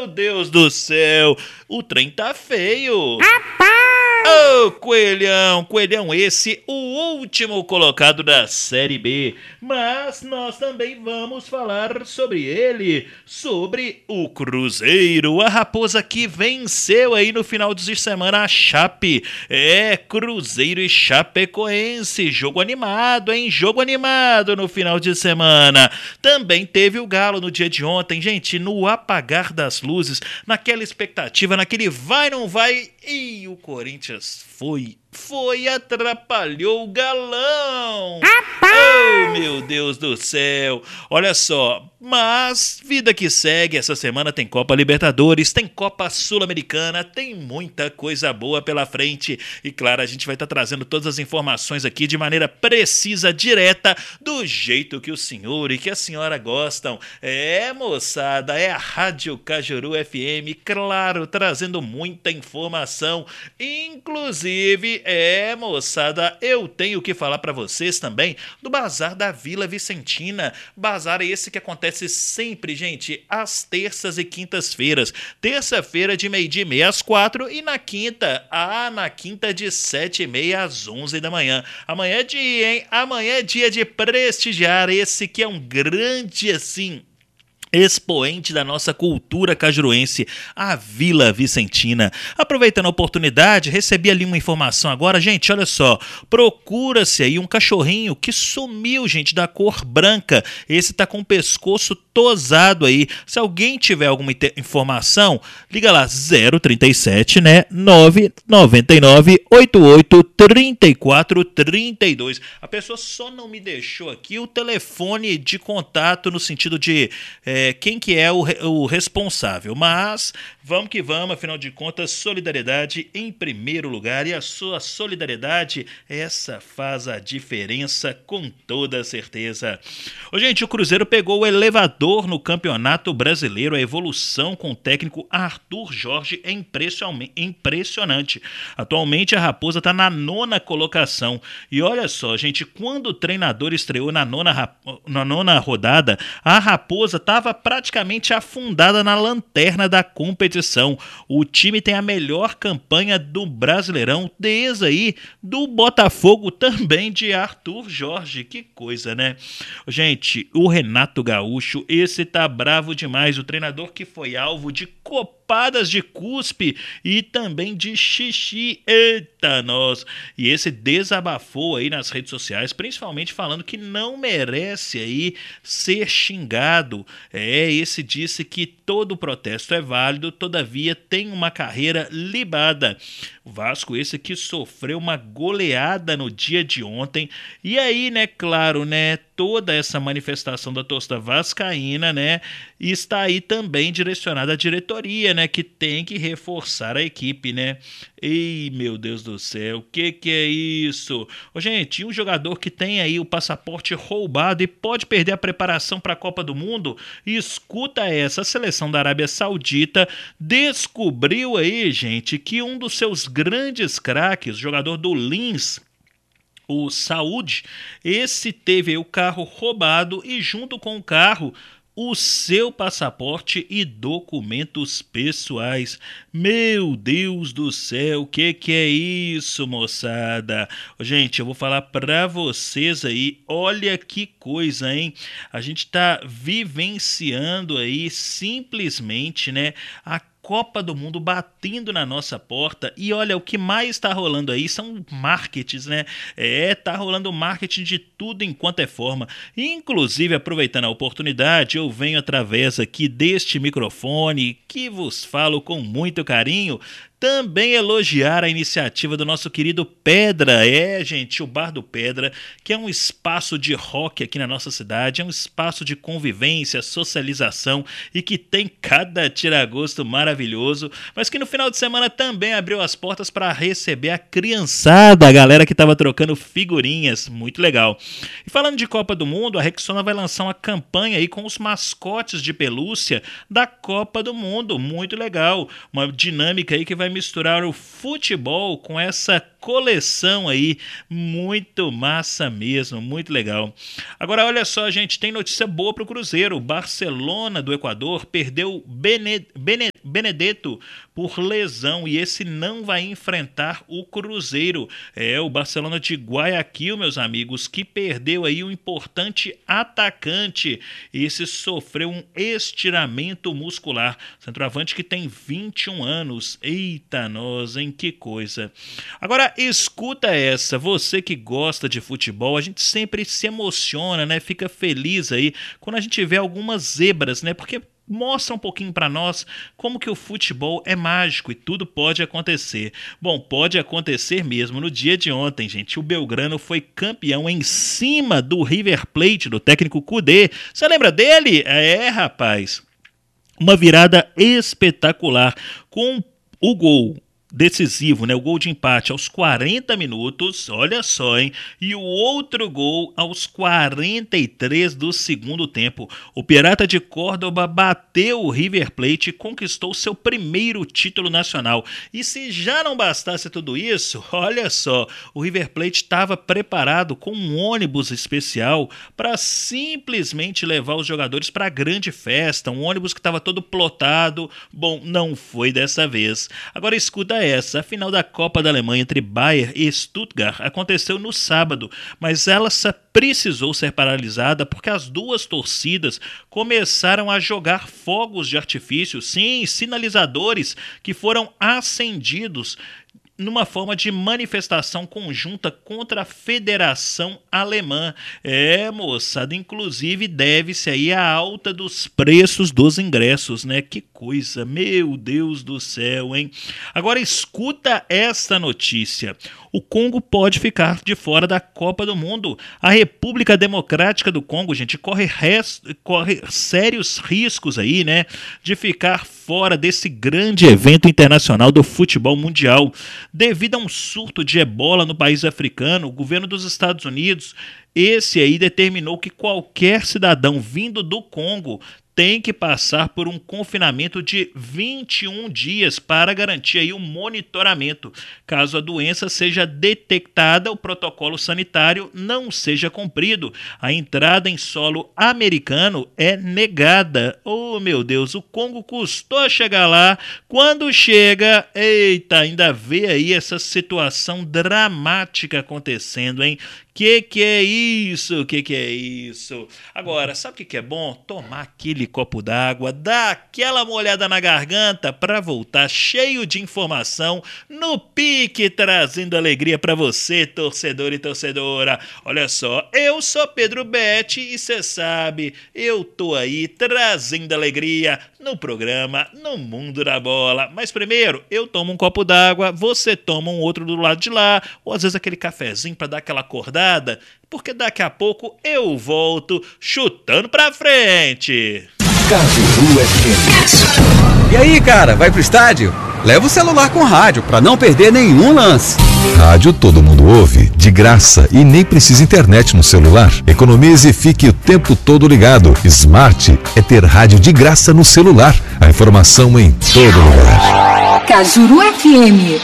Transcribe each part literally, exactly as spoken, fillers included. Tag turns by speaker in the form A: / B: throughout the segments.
A: Meu Deus do céu, o trem tá feio.
B: Rapaz!
A: Ô, oh, Coelhão, Coelhão esse, o último colocado da Série B. Mas nós também vamos falar sobre ele, sobre o Cruzeiro, a Raposa que venceu aí no final de semana a Chape. É, Cruzeiro e Chapecoense, jogo animado, hein? Jogo animado no final de semana. Também teve o Galo no dia de ontem, gente, no apagar das luzes, naquela expectativa, naquele vai, não vai, e o Corinthians foi, foi, atrapalhou o Galão.
B: Rapaz!
A: Oh, meu Deus do céu. Olha só, mas vida que segue, essa semana tem Copa Libertadores, tem Copa Sul-Americana, tem muita coisa boa pela frente. E claro, a gente vai estar tá trazendo todas as informações aqui de maneira precisa, direta, do jeito que o senhor e que a senhora gostam. É, moçada, é a Rádio Cajuru F M, claro, trazendo muita informação. Inclusive, é, moçada, eu tenho que falar para vocês também do Bazar da Vila Vicentina. Bazar esse que acontece sempre, gente, às terças e quintas-feiras. Terça-feira de meio-dia e meia às quatro e na quinta, ah, na quinta de sete e meia às onze da manhã. Amanhã é dia, hein? Amanhã é dia de prestigiar esse que é um grande, assim, expoente da nossa cultura cajuruense, a Vila Vicentina. Aproveitando a oportunidade, recebi ali uma informação agora, gente, olha só, procura-se aí um cachorrinho que sumiu, gente, da cor branca. Esse tá com o pescoço tosado aí. Se alguém tiver alguma informação, liga lá, zero trinta e sete, né, nove nove nove oito oito três quatro três dois. A pessoa só não me deixou aqui o telefone de contato no sentido de é, quem que é o, o responsável, mas vamos que vamos, afinal de contas, solidariedade em primeiro lugar, e a sua solidariedade, essa faz a diferença com toda certeza. Ô, gente, o Cruzeiro pegou o elevador no Campeonato Brasileiro, a evolução com o técnico Arthur Jorge é impressionante. Atualmente a Raposa está na nona colocação, e olha só, gente, quando o treinador estreou na nona, na nona rodada, a Raposa estava praticamente afundada na lanterna da competição. O time tem a melhor campanha do Brasileirão desde aí do Botafogo, também de Arthur Jorge. Que coisa, né? Gente, o Renato Gaúcho, esse tá bravo demais. O treinador que foi alvo de copadas de cuspe e também de xixi. Eita, nós! E esse desabafou aí nas redes sociais, principalmente falando que não merece aí ser xingado. É, esse disse que todo protesto é válido, todavia tem uma carreira libada. O Vasco esse que sofreu uma goleada no dia de ontem. E aí, né, claro, né, toda essa manifestação da torcida vascaína, né, está aí também direcionada à diretoria, né, que tem que reforçar a equipe, né. Ei, meu Deus do céu, o que que é isso? Ô, gente, um jogador que tem aí o passaporte roubado e pode perder a preparação para a Copa do Mundo? Escuta essa, a seleção da Arábia Saudita descobriu aí, gente, que um dos seus grandes craques, jogador do Linz, o Saúde, esse teve o carro roubado e junto com o carro o seu passaporte e documentos pessoais. Meu Deus do céu, o que que é isso, moçada? Gente, eu vou falar pra vocês aí, olha que coisa, hein? A gente tá vivenciando aí simplesmente, né, a Copa do Mundo batendo na nossa porta. E olha, o que mais está rolando aí são marketings, né? É, tá rolando marketing de tudo enquanto é forma. Inclusive, aproveitando a oportunidade, eu venho através aqui deste microfone que vos falo com muito carinho, também elogiar a iniciativa do nosso querido Pedra. É, gente, o Bar do Pedra, que é um espaço de rock aqui na nossa cidade, é um espaço de convivência, socialização e que tem cada tiragosto maravilhoso, mas que no final de semana também abriu as portas para receber a criançada, a galera que estava trocando figurinhas. Muito legal. E falando de Copa do Mundo, a Rexona vai lançar uma campanha aí com os mascotes de pelúcia da Copa do Mundo. Muito legal. Uma dinâmica aí que vai misturar o futebol com essa coleção aí, muito massa mesmo, muito legal. Agora olha só, gente, tem notícia boa pro Cruzeiro. O Barcelona do Equador perdeu Bene... Benetton Benedetto por lesão e esse não vai enfrentar o Cruzeiro. É o Barcelona de Guayaquil, meus amigos, que perdeu aí um importante atacante. Esse sofreu um estiramento muscular. Centroavante que tem vinte e um anos. Eita nós, hein? Que coisa. Agora, escuta essa. Você que gosta de futebol, a gente sempre se emociona, né? Fica feliz aí quando a gente vê algumas zebras, né? Porque mostra um pouquinho para nós como que o futebol é mágico e tudo pode acontecer. Bom, pode acontecer mesmo. No dia de ontem, gente, o Belgrano foi campeão em cima do River Plate, do técnico Kudê. Você lembra dele? É, rapaz. Uma virada espetacular com o gol decisivo, né? O gol de empate aos quarenta minutos, olha só, hein? E o outro gol aos quarenta e três do segundo tempo. O Pirata de Córdoba bateu o River Plate e conquistou seu primeiro título nacional. E se já não bastasse tudo isso, olha só, o River Plate estava preparado com um ônibus especial para simplesmente levar os jogadores para a grande festa, um ônibus que estava todo plotado. Bom, não foi dessa vez. Agora escuta essa, a final da Copa da Alemanha entre Bayern e Stuttgart aconteceu no sábado, mas ela precisou ser paralisada porque as duas torcidas começaram a jogar fogos de artifício, sim, sinalizadores que foram acendidos numa forma de manifestação conjunta contra a Federação Alemã. É, moçada, inclusive deve-se aí a alta dos preços dos ingressos, né? Que coisa, meu Deus do céu, hein? Agora escuta esta notícia. O Congo pode ficar de fora da Copa do Mundo. A República Democrática do Congo, gente, corre, res... corre sérios riscos aí, né? De ficar fora desse grande evento internacional do futebol mundial. Devido a um surto de ebola no país africano, o governo dos Estados Unidos, esse aí determinou que qualquer cidadão vindo do Congo tem que passar por um confinamento de vinte e um dias para garantir aí um monitoramento. Caso a doença seja detectada, o protocolo sanitário não seja cumprido. A entrada em solo americano é negada. Oh, meu Deus, o Congo custou chegar lá. Quando chega, eita, ainda vê aí essa situação dramática acontecendo, hein? Que que é isso? Que que é isso? Agora, sabe o que que é bom? Tomar aquele copo d'água, dar aquela molhada na garganta para voltar cheio de informação no pique, trazendo alegria para você, torcedor e torcedora. Olha só, eu sou Pedro Betti e você sabe, eu tô aí trazendo alegria no programa No Mundo da Bola. Mas primeiro, eu tomo um copo d'água, você toma um outro do lado de lá, ou às vezes aquele cafezinho para dar aquela acordada, porque daqui a pouco eu volto chutando pra frente.
B: Cajuru F M. E aí, cara, vai pro estádio? Leva o celular com rádio pra não perder nenhum lance.
C: Rádio todo mundo ouve, de graça e nem precisa internet no celular. Economize e fique o tempo todo ligado. Smart é ter rádio de graça no celular. A informação em todo lugar.
D: Cajuru F M.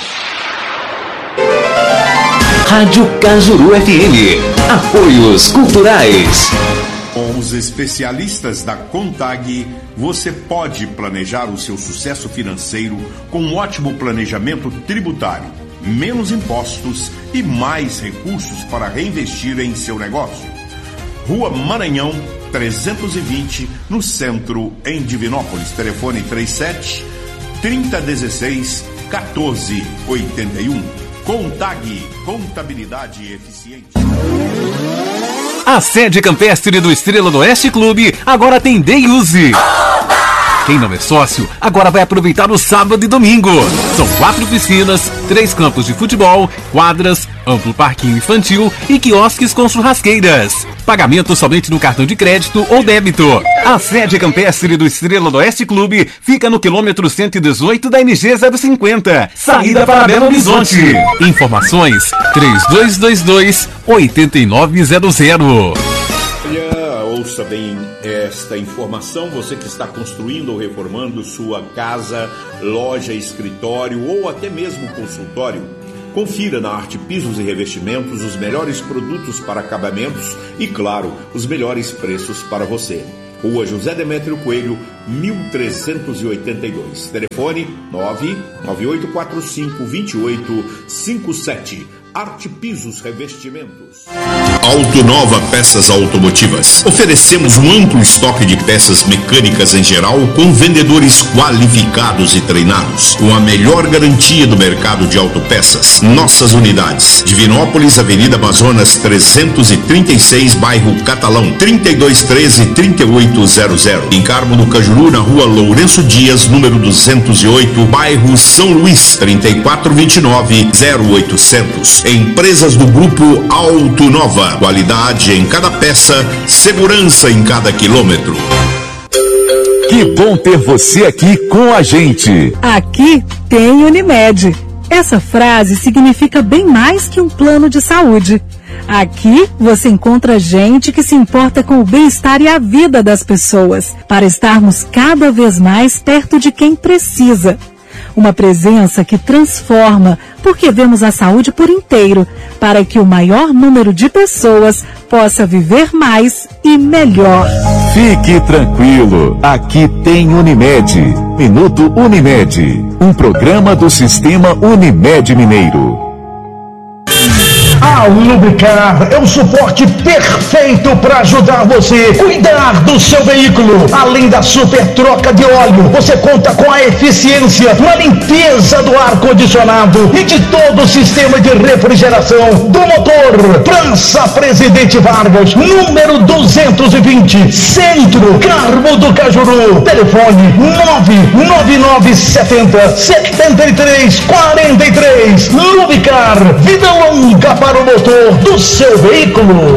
E: Rádio Cajuru F M. Apoios Culturais.
F: Com os especialistas da Contag, você pode planejar o seu sucesso financeiro com um ótimo planejamento tributário, menos impostos e mais recursos para reinvestir em seu negócio. Rua Maranhão, trezentos e vinte, no centro, em Divinópolis. Telefone trinta e sete, trinta, dezesseis, quatorze, oitenta e um. Contag, contabilidade eficiente.
G: A sede campestre do Estrela do Oeste Clube agora tem Day Use. Quem não é sócio, agora vai aproveitar o sábado e domingo. São quatro piscinas, três campos de futebol, quadras, amplo parquinho infantil e quiosques com churrasqueiras. Pagamento somente no cartão de crédito ou débito. A sede campestre do Estrela do Oeste Clube fica no quilômetro cento e dezoito da N G zero cinquenta, saída para Belo Horizonte. Informações três dois dois dois, oito nove zero zero.
F: Olha, ouça bem esta informação, você que está construindo ou reformando sua casa, loja, escritório ou até mesmo consultório. Confira na Arte Pisos e Revestimentos os melhores produtos para acabamentos e, claro, os melhores preços para você. Rua José Demétrio Coelho, mil trezentos e oitenta e dois. Telefone nove nove oito quatro cinco, dois oito cinco sete. Arte Pisos Revestimentos.
D: Auto Nova Peças Automotivas. Oferecemos um amplo estoque de peças mecânicas em geral, com vendedores qualificados e treinados, com a melhor garantia do mercado de autopeças. Nossas unidades: Divinópolis, Avenida Amazonas trezentos e trinta e seis, bairro Catalão, trinta e dois treze, trinta e oito zero zero. Em Carmo do Cajuru, na Rua Lourenço Dias, número duzentos e oito, bairro São Luís, trinta e quatro vinte e nove, zero oitocentos. Empresas do Grupo Auto Nova. Qualidade em cada peça, segurança em cada quilômetro.
C: Que bom ter você aqui com a gente.
H: Aqui tem Unimed. Essa frase significa bem mais que um plano de saúde. Aqui você encontra gente que se importa com o bem-estar e a vida das pessoas, para estarmos cada vez mais perto de quem precisa. Uma presença que transforma, porque vemos a saúde por inteiro, para que o maior número de pessoas possa viver mais e melhor.
C: Fique tranquilo, aqui tem Unimed. Minuto Unimed, um programa do Sistema Unimed Mineiro.
I: A Lubricar é um suporte perfeito para ajudar você a cuidar do seu veículo. Além da super troca de óleo, você conta com a eficiência na limpeza do ar-condicionado e de todo o sistema de refrigeração do motor. Praça Presidente Vargas, número duzentos e vinte, Centro, Carmo do Cajuru. Telefone nove nove nove sete zero, sete três quatro três. Lubricar, vida longa para o motor do seu veículo.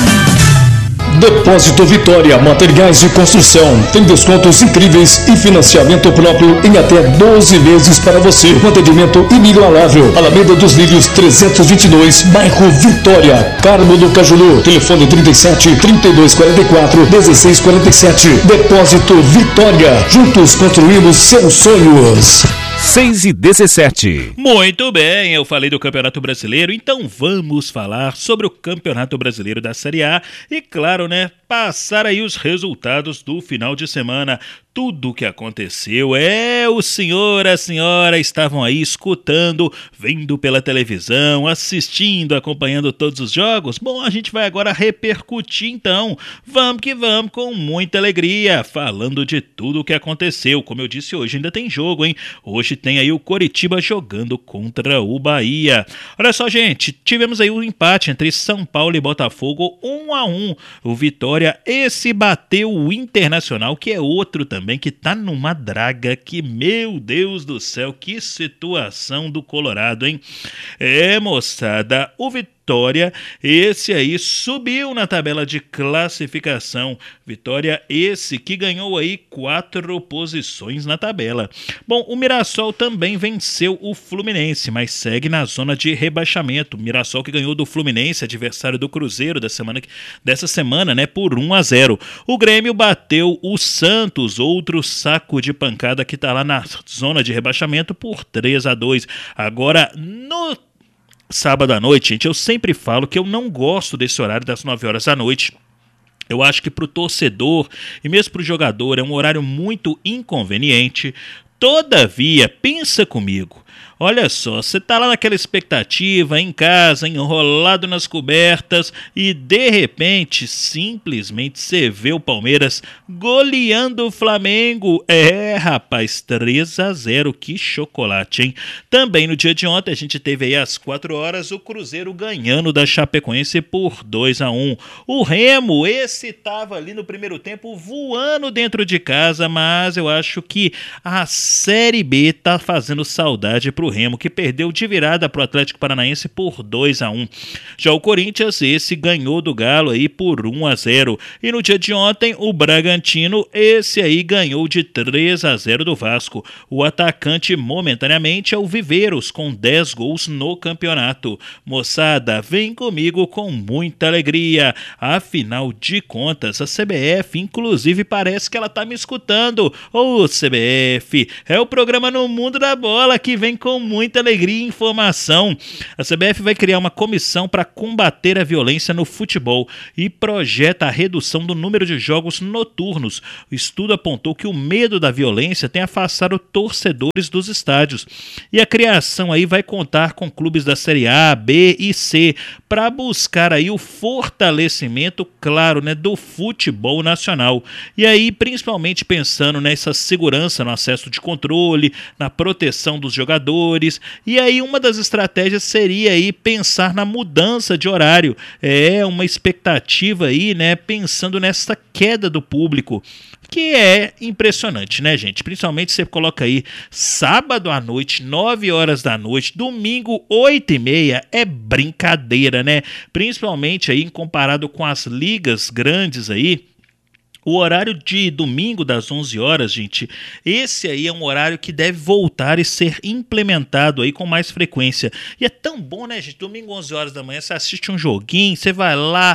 J: Depósito Vitória, materiais de construção. Tem descontos incríveis e financiamento próprio em até doze vezes para você. Um atendimento inigualável. Alameda dos Lírios trezentos e vinte e dois, bairro Vitória, Carmo do Cajuru. Telefone trinta e sete, trinta e dois quarenta e quatro, dezesseis quarenta e sete. Depósito Vitória. Juntos construímos seus sonhos.
C: seis e dezessete.
A: Muito bem, eu falei do Campeonato Brasileiro, então vamos falar sobre o Campeonato Brasileiro da Série A e, claro, né, passar aí os resultados do final de semana. Tudo o que aconteceu, é, o senhor, a senhora estavam aí escutando, vendo pela televisão, assistindo, acompanhando todos os jogos. Bom, a gente vai agora repercutir então, vamos que vamos, com muita alegria, falando de tudo o que aconteceu. Como eu disse, hoje ainda tem jogo, hein? Hoje tem aí o Coritiba jogando contra o Bahia. Olha só, gente, tivemos aí um empate entre São Paulo e Botafogo, um a um. O Vitória, esse bateu o Internacional, que é outro também. Também que tá numa draga que, meu Deus do céu, que situação do Colorado, hein? É, moçada, o Vitória, esse aí subiu na tabela de classificação. Vitória, esse que ganhou aí quatro posições na tabela. Bom, o Mirassol também venceu o Fluminense, mas segue na zona de rebaixamento. O Mirassol que ganhou do Fluminense, adversário do Cruzeiro da semana, dessa semana, né, por um a zero. O Grêmio bateu o Santos, outro saco de pancada que tá lá na zona de rebaixamento, por três a dois. Agora, no sábado à noite, gente, eu sempre falo que eu não gosto desse horário das nove horas da noite. Eu acho que para o torcedor e mesmo para o jogador é um horário muito inconveniente. Todavia, pensa comigo. Olha só, você tá lá naquela expectativa, em casa, enrolado nas cobertas e de repente, simplesmente você vê o Palmeiras goleando o Flamengo. É, rapaz, três a zero, que chocolate, hein? Também no dia de ontem a gente teve aí às quatro horas o Cruzeiro ganhando da Chapecoense por dois a um. O Remo, esse tava ali no primeiro tempo voando dentro de casa, mas eu acho que a Série B tá fazendo saudade pro Remo, que perdeu de virada para o Atlético Paranaense por dois a um. Já o Corinthians, esse ganhou do Galo aí por um a zero. E no dia de ontem, o Bragantino, esse aí ganhou de três a zero do Vasco. O atacante momentaneamente é o Viveiros, com dez gols no campeonato. Moçada, vem comigo com muita alegria. Afinal de contas, a C B F, inclusive, parece que ela tá me escutando. Ô, C B F, É o programa No Mundo da Bola que vem com muita alegria e informação. A C B F vai criar uma comissão para combater a violência no futebol e projeta a redução do número de jogos noturnos. O estudo apontou que o medo da violência tem afastado torcedores dos estádios. E a criação aí vai contar com clubes da Série A, B e C para buscar aí o fortalecimento, claro, né, do futebol nacional. E aí, principalmente pensando nessa segurança no acesso de controle, na proteção dos jogadores. E aí uma das estratégias seria aí pensar na mudança de horário. É uma expectativa aí, né, pensando nessa queda do público, que é impressionante, né, gente? Principalmente você coloca aí sábado à noite, nove horas da noite, domingo, oito e meia, é brincadeira, né? Principalmente aí comparado com as ligas grandes aí. O horário de domingo das onze horas, gente, esse aí é um horário que deve voltar e ser implementado aí com mais frequência. E é tão bom, né, gente? Domingo, onze horas da manhã, você assiste um joguinho, você vai lá,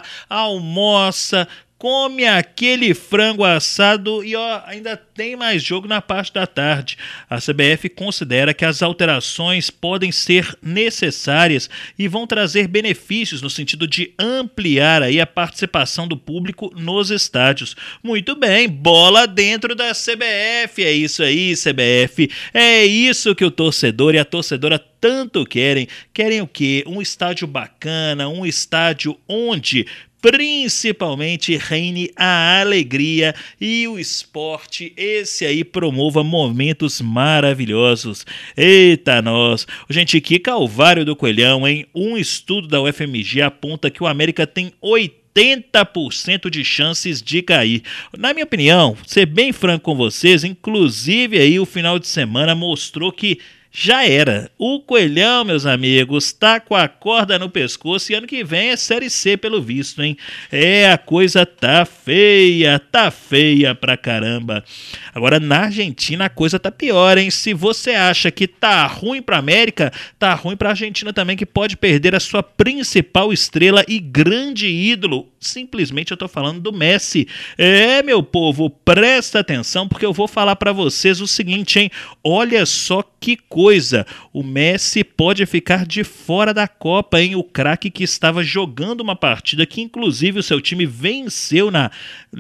A: almoça, come aquele frango assado e ó, ainda tem mais jogo na parte da tarde. A C B F considera que as alterações podem ser necessárias e vão trazer benefícios no sentido de ampliar aí a participação do público nos estádios. Muito bem, bola dentro da C B F, é isso aí, C B F, é isso que o torcedor e a torcedora tanto querem. Querem o quê? Um estádio bacana, um estádio onde principalmente reine a alegria e o esporte, esse aí promova momentos maravilhosos. Eita nós! Gente, que calvário do Coelhão, hein? Um estudo da U F M G aponta que o América tem oitenta por cento de chances de cair. Na minha opinião, ser bem franco com vocês, inclusive aí o final de semana mostrou que já era. O Coelhão, meus amigos, tá com a corda no pescoço e ano que vem é Série C pelo visto, hein? É, a coisa tá feia, tá feia pra caramba. Agora, na Argentina a coisa tá pior, hein? Se você acha que tá ruim pra América, tá ruim pra Argentina também, que pode perder a sua principal estrela e grande ídolo. Simplesmente eu tô falando do Messi. É, meu povo, presta atenção porque eu vou falar pra vocês o seguinte, hein? Olha só que coisa, o Messi pode ficar de fora da Copa, hein? O craque que estava jogando uma partida que inclusive o seu time venceu na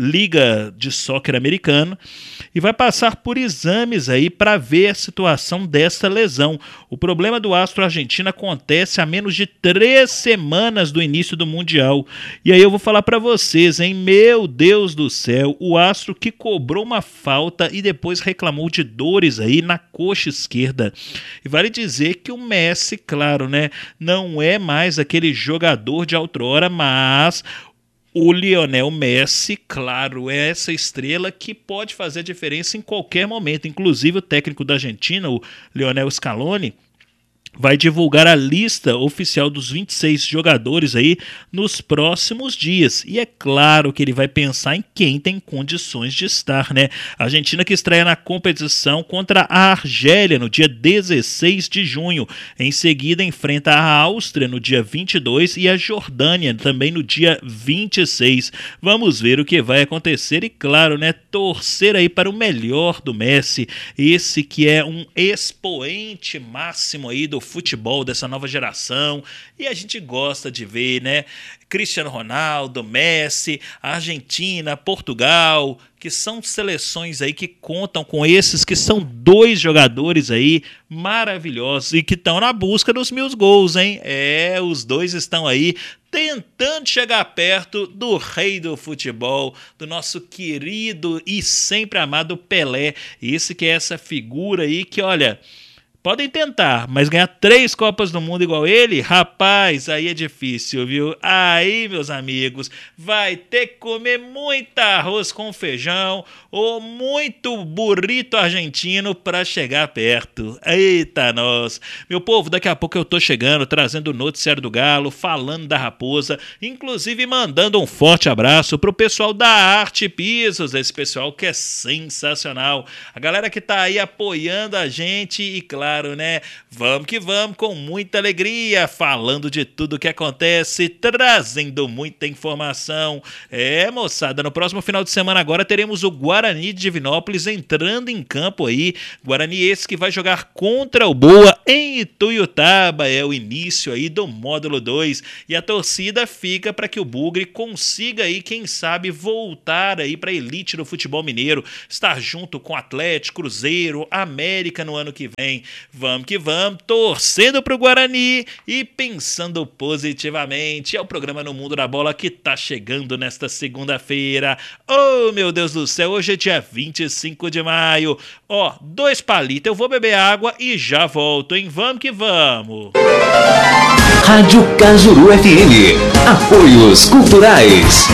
A: Liga de Soccer Americana e vai passar por exames aí para ver a situação dessa lesão. O problema do astro argentino acontece a menos de três semanas do início do Mundial. E aí eu vou falar para vocês, hein? Meu Deus do céu, o astro que cobrou uma falta e depois reclamou de dores aí na coxa esquerda. E vale dizer que o Messi, claro, né, não é mais aquele jogador de outrora, mas o Lionel Messi, claro, é essa estrela que pode fazer a diferença em qualquer momento. Inclusive o técnico da Argentina, o Lionel Scaloni, vai divulgar a lista oficial dos vinte e seis jogadores aí nos próximos dias. E é claro que ele vai pensar em quem tem condições de estar, né? A Argentina que estreia na competição contra a Argélia no dia dezesseis de junho. Em seguida enfrenta a Áustria no dia vinte e dois e a Jordânia também no dia vinte e seis. Vamos ver o que vai acontecer e, claro, né, torcer aí para o melhor do Messi. Esse que é um expoente máximo aí do futebol dessa nova geração, e a gente gosta de ver, né, Cristiano Ronaldo, Messi, Argentina, Portugal, que são seleções aí que contam com esses que são dois jogadores aí maravilhosos e que estão na busca dos mil gols, hein? É, os dois estão aí tentando chegar perto do rei do futebol, do nosso querido e sempre amado Pelé. Esse que é essa figura aí que, olha, podem tentar, mas ganhar três Copas do Mundo igual ele, rapaz, aí é difícil, viu? Aí, meus amigos, vai ter que comer muito arroz com feijão ou muito burrito argentino para chegar perto. Eita, nós! Meu povo, daqui a pouco eu tô chegando, trazendo o noticiário do Galo, falando da Raposa, inclusive mandando um forte abraço pro pessoal da Arte Pisos, esse pessoal que é sensacional. A galera que tá aí apoiando a gente e, claro, claro, né? Vamos que vamos, com muita alegria, falando de tudo que acontece, trazendo muita informação. É, moçada, no próximo final de semana agora teremos o Guarani de Divinópolis entrando em campo aí. Guarani esse que vai jogar contra o Boa em Ituiutaba. É o início aí do módulo dois. E a torcida fica para que o Bugre consiga aí, quem sabe, voltar aí para a elite do futebol mineiro, estar junto com Atlético, Cruzeiro, América no ano que vem. Vamos que vamos, torcendo pro Guarani e pensando positivamente. É o programa No Mundo da Bola que tá chegando nesta segunda-feira. Oh, meu Deus do céu, hoje é dia vinte e cinco de maio. Ó, dois palitos, eu vou beber água e já volto, hein? Vamos que vamos.
E: Rádio Cajuru F M. Apoios culturais.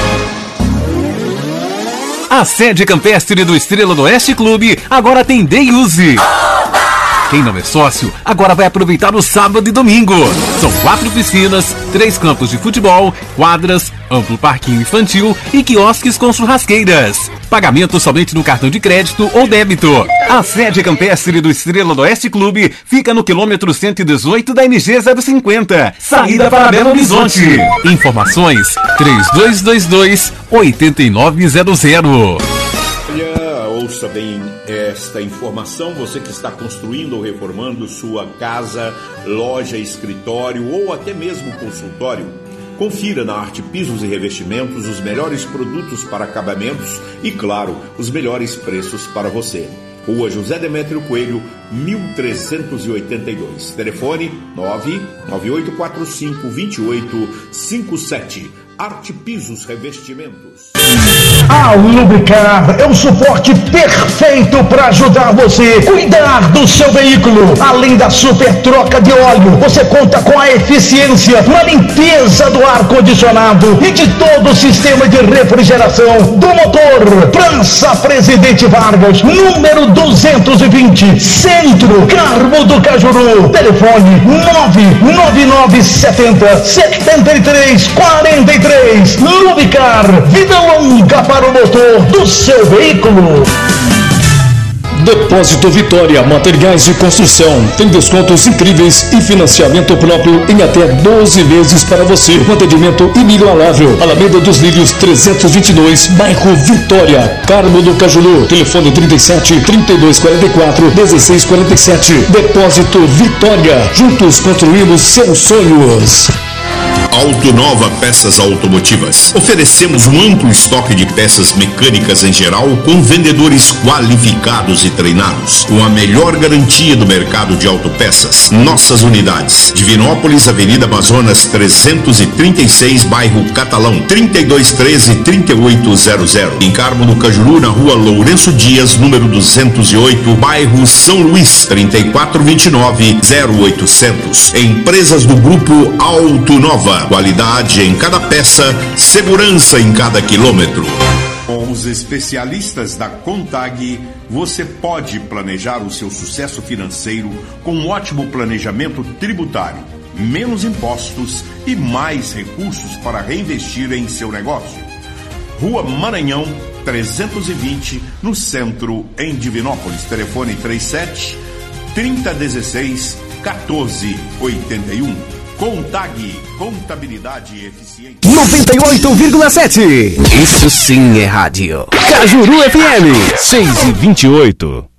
G: A sede campestre do Estrela do Oeste Clube agora tem Day Use. Quem não é sócio, agora vai aproveitar o sábado e domingo. São quatro piscinas, três campos de futebol, quadras, amplo parquinho infantil e quiosques com churrasqueiras. Pagamento somente no cartão de crédito ou débito. A sede campestre do Estrela do Oeste Clube fica no quilômetro cento e dezoito da N G zero cinquenta, saída para Belo Horizonte. Informações três dois dois dois, oito nove zero zero.
F: Olha, ouça bem esta informação, você que está construindo ou reformando sua casa, loja, escritório ou até mesmo consultório. Confira na Arte Pisos e Revestimentos os melhores produtos para acabamentos e, claro, os melhores preços para você. Rua José Demétrio Coelho, mil trezentos e oitenta e dois. Telefone nove nove oito quatro cinco, dois oito cinco sete. Arte Pisos Revestimentos.
I: A Lubricar é um suporte perfeito para ajudar você a cuidar do seu veículo. Além da super troca de óleo, você conta com a eficiência na limpeza do ar-condicionado e de todo o sistema de refrigeração do motor. Praça Presidente Vargas, número duzentos e vinte, Centro, Carmo do Cajuru. Telefone nove nove nove sete zero, sete três quatro três. Lubricar, vida longa para o motor do seu veículo.
J: Depósito Vitória, materiais de construção. Tem descontos incríveis e financiamento próprio em até doze vezes para você. Um atendimento inigualável. Alameda dos Lírios trezentos e vinte e dois, bairro Vitória, Carmo do Cajuru. Telefone trinta e sete, trinta e dois quarenta e quatro, dezesseis quarenta e sete. Depósito Vitória. Juntos construímos seus sonhos.
D: Auto Nova Peças Automotivas. Oferecemos um amplo estoque de peças mecânicas em geral com vendedores qualificados e treinados, com a melhor garantia do mercado de autopeças. Nossas unidades: Divinópolis, Avenida Amazonas trezentos e trinta e seis, bairro Catalão, trinta e dois treze, trinta e oito zero zero. Em Carmo do Cajuru, na rua Lourenço Dias, número duzentos e oito, bairro São Luís, trinta e quatro vinte e nove, zero oitocentos. Empresas do grupo Auto Nova. Qualidade em cada peça, segurança em cada quilômetro.
F: Com os especialistas da Contag, você pode planejar o seu sucesso financeiro com um ótimo planejamento tributário, menos impostos e mais recursos para reinvestir em seu negócio. Rua Maranhão, trezentos e vinte, no centro, em Divinópolis. Telefone trinta e sete, trinta dezesseis, quatorze oitenta e um. Contag, contabilidade eficiente.
K: noventa e oito vírgula sete. Isso sim é rádio. Cajuru F M. seis e vinte e oito.